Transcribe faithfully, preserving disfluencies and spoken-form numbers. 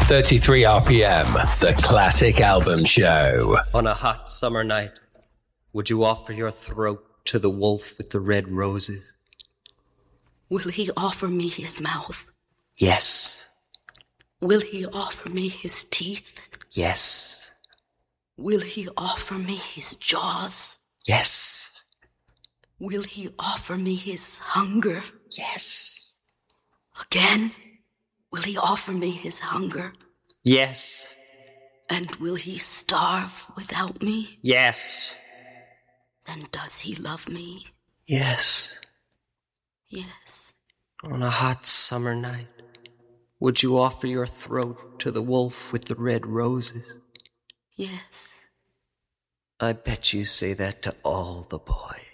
thirty-three R P M, the Classic Album Show. On a hot summer night, would you offer your throat to the wolf with the red roses? Will he offer me his mouth? Yes. Will he offer me his teeth? Yes. Will he offer me his jaws? Yes. Will he offer me his hunger? Yes. Again? Will he offer me his hunger? Yes. And will he starve without me? Yes. Then does he love me? Yes. Yes. On a hot summer night, would you offer your throat to the wolf with the red roses? Yes. I bet you say that to all the boys.